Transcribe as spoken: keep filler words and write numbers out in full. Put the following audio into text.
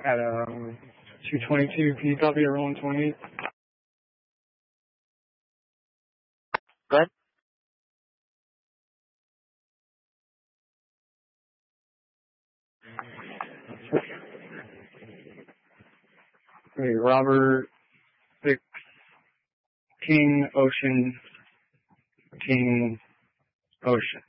at um, two twenty-two. Can you copy a rolling twenty? Good. Okay, Robert, six, King, Ocean, King, Ocean.